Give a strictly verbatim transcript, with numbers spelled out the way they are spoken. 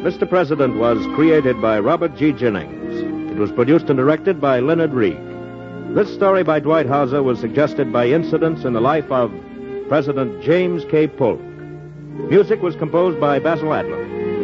Mister President was created by Robert G. Jennings. It was produced and directed by Leonard Reed. This story by Dwight Hauser was suggested by incidents in the life of President James K. Polk. Music was composed by Basil Adlam.